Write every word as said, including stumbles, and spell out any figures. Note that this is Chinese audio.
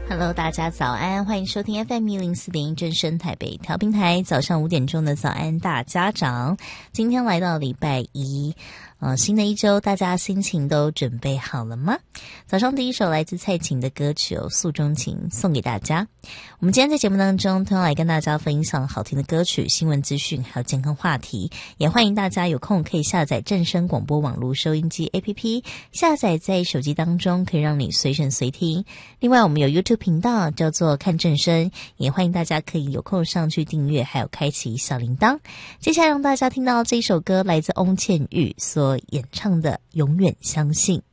Hello， 大家早安，欢迎收听 F M 一零四点一正声台北调频台，早上五点钟的早安大家长。今天来到礼拜一，呃，新的一周，大家心情都准备好了吗？早上第一首来自蔡琴的歌曲《诉衷情》送给大家。我们今天在节目当中，同样来跟大家分享好听的歌曲、新闻资讯，还有健康话题。也欢迎大家有空可以下载正声广播网络收音机 A P P， 下载在手机当中，可以让你随选随听。另外，我们有 YouTube 频道叫做看正声，也欢迎大家可以有空上去订阅，还有开启小铃铛。接下来让大家听到这一首歌，来自翁倩玉所演唱的《永远相信》。